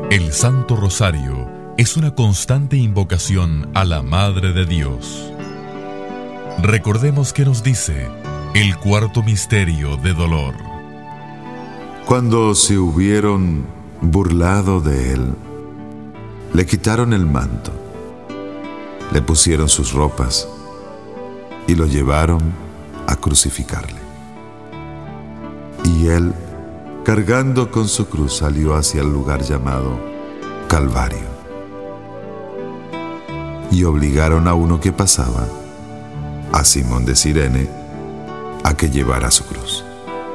El Santo Rosario es una constante invocación a la Madre de Dios. Recordemos que nos dice el cuarto misterio de dolor. Cuando se hubieron burlado de él, le quitaron el manto, le pusieron sus ropas y lo llevaron a crucificarle. Y él, cargando con su cruz, salió hacia el lugar llamado Calvario. Y obligaron a uno que pasaba, a Simón de Cirene, a que llevara su cruz.